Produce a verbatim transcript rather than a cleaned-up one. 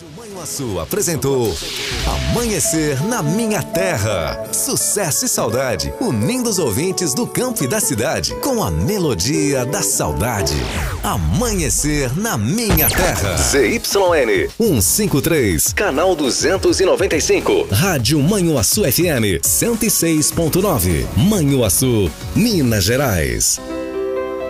Manhuaçu apresentou Amanhecer na Minha Terra. Sucesso e saudade, unindo os ouvintes do campo e da cidade com a melodia da saudade. Amanhecer na Minha Terra. Z Y N cento e cinquenta e três, canal duzentos e noventa e cinco. Rádio Manhuaçu F M cento e seis ponto nove. Manhuaçu, Minas Gerais.